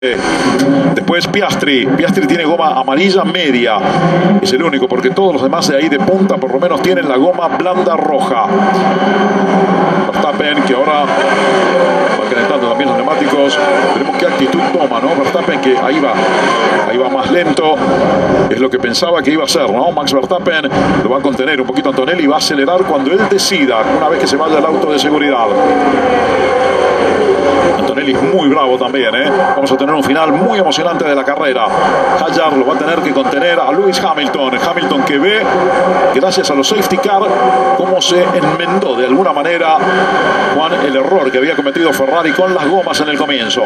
Después Piastri tiene goma amarilla media, es el único, porque todos los demás de ahí de punta por lo menos tienen la goma blanda roja. Verstappen, que ahora va calentando también los neumáticos, veremos qué actitud toma, ¿no? Verstappen, que ahí va más lento, es lo que pensaba que iba a hacer, ¿no? Max Verstappen lo va a contener un poquito Antonelli y va a acelerar cuando él decida, una vez que se vaya al auto de seguridad. Antonelli es muy bravo también, ¿eh? Vamos a tener un final muy emocionante de la carrera. Hadjar lo va a tener que contener a Lewis Hamilton. Hamilton que ve, gracias a los safety car, cómo se enmendó de alguna manera, Juan, el error que había cometido Ferrari con las gomas en el comienzo.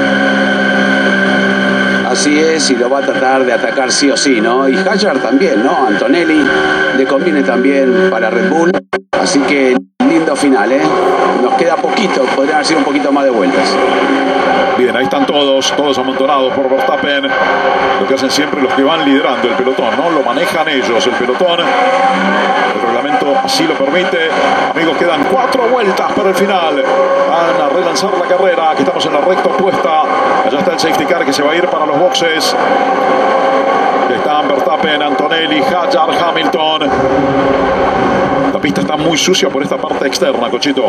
Así es, y lo va a tratar de atacar sí o sí, ¿no? Y Hadjar también, ¿no? Antonelli le conviene también para Red Bull. Así que lindo final, ¿eh? Nos queda poquito, podrían haber sido un poquito más de vueltas. Bien, ahí están todos amontonados por Verstappen. Lo que hacen siempre los que van liderando el pelotón, ¿no? Lo manejan ellos, el pelotón. El reglamento así lo permite. Amigos, quedan 4 vueltas para el final. Van a relanzar la carrera, que estamos en la recta opuesta. Allá está el safety car que se va a ir para los boxes. Están Verstappen, Antonelli, Hadjar, Hamilton. La pista está muy sucia por esta parte externa, Cochito.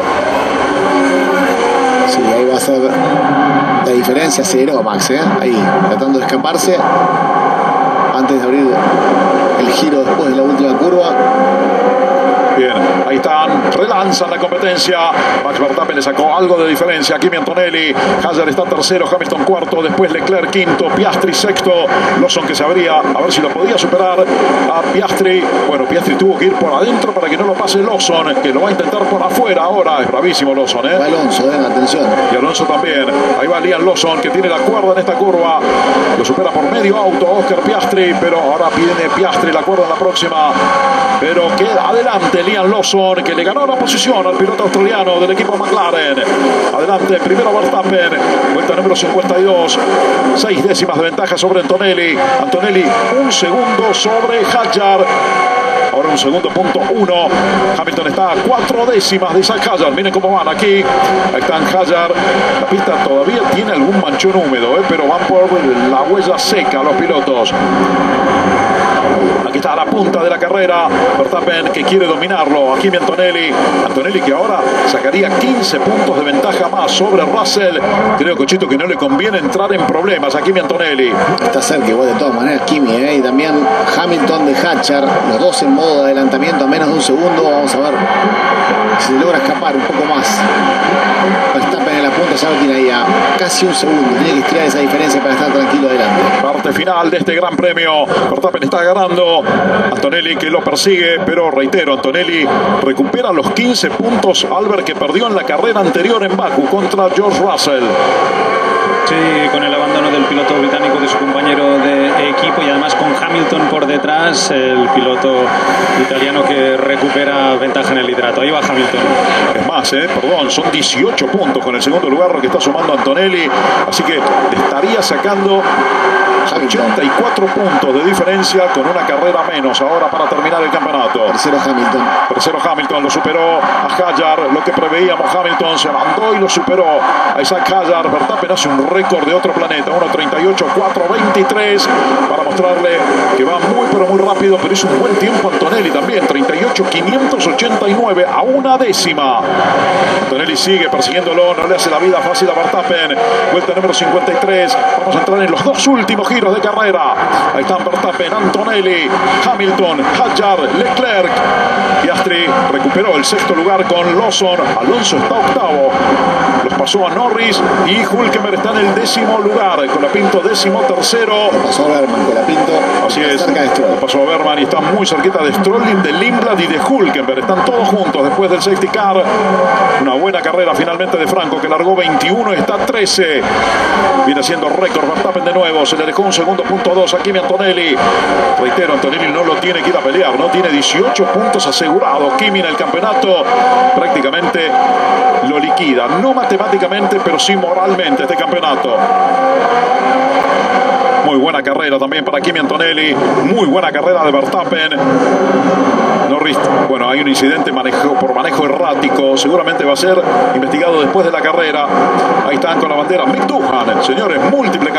Sí, ahí va a ser la diferencia. Aceleró Max, ahí, tratando de escaparse antes de abrir el giro después de la última curva. Bien, ahí están, relanzan la competencia. Max Verstappen le sacó algo de diferencia. Kimi Antonelli, Hadjar está tercero, Hamilton cuarto, después Leclerc quinto, Piastri sexto, Lawson que se abría, a ver si lo podía superar a Piastri. Bueno, Piastri tuvo que ir por adentro para que no lo pase Lawson, que lo va a intentar por afuera ahora. Es bravísimo Lawson, Va Alonso, atención. Y Alonso también. Ahí va Liam Lawson, que tiene la cuerda en esta curva. Lo supera por medio auto Oscar Piastri, pero ahora viene Piastri la cuerda en la próxima. Pero queda adelante Liam Lawson, que le ganó la posición al piloto australiano del equipo McLaren. Adelante, primero Verstappen, vuelta número 52, 6 décimas de ventaja sobre Antonelli. Antonelli, 1 segundo sobre Hadjar. Ahora 1 segundo, punto 1. Hamilton está a 4 décimas de Isaac Hadjar. Miren cómo van aquí. Ahí están Hadjar. La pista todavía tiene algún manchón húmedo, pero van por la huella seca los pilotos. Aquí está a la punta de la carrera Verstappen, que quiere dominarlo. Aquí Antonelli que ahora sacaría 15 puntos de ventaja más sobre Russell. Creo, Cochito, que no le conviene entrar en problemas a Kimi Antonelli. Está cerca igual de todas maneras Kimi, y también Hamilton de Hadjar, los dos en modo de adelantamiento a menos de 1 segundo. Vamos a ver si logra escapar un poco más. Verstappen en la punta, ya lo tiene ahí a casi 1 segundo. Tiene que estirar esa diferencia para estar tranquilo adelante. Parte final de este gran premio. Verstappen está ganando. Antonelli que lo persigue, pero reitero, Antonelli recupera los 15 puntos, Albert, que perdió en la carrera anterior en Baku contra George Russell. Sí, con el abandono del piloto británico de su compañero de equipo y además con Hamilton por detrás, el piloto italiano que recupera ventaja en el liderato. Ahí va Hamilton. Es más, son 18 puntos con el segundo lugar que está sumando Antonelli, así que estaría sacando 84 puntos de diferencia con una carrera menos ahora para terminar el campeonato. Tercero Hamilton, lo superó a Hadjar, lo que preveíamos. Hamilton se mandó y lo superó a Isaac Hadjar. Verstappen hace un récord de otro planeta, 1:38.423, para mostrarle que va muy pero muy rápido, pero hizo un buen tiempo Antonelli también, 38.589 a 1 décima. Antonelli sigue persiguiéndolo, no le hace la vida fácil a Verstappen. Vuelta número 53, vamos a entrar en los 2 últimos giros de carrera. Ahí están Verstappen, Antonelli, Hamilton, Hadjar, Leclerc. Piastri recuperó el 6º lugar con Lawson. Alonso está 8º. Los pasó a Norris y Hülkenberg está en el 10º lugar. Colapinto 13º. Pasó a Berman, Colapinto. Así es. Pasó a Berman y está muy cerquita de Stroll, de Lindblad y de Hülkenberg. Están todos juntos después del safety car. Una buena carrera finalmente de Franco, que largó 21 y está 13. Viene siendo récord Verstappen de nuevo. Se le dejó 1 segundo, punto 2 a Kimi Antonelli. Reitero, Antonelli no lo tiene que ir a pelear, no tiene 18 puntos asegurados. Kimi en el campeonato prácticamente lo liquida, no matemáticamente, pero sí moralmente este campeonato. Muy buena carrera también para Kimi Antonelli, muy buena carrera de Verstappen. Norris, bueno, hay un incidente por manejo errático, seguramente va a ser investigado después de la carrera. Ahí están con la bandera Mick Doohan, señores, múltiple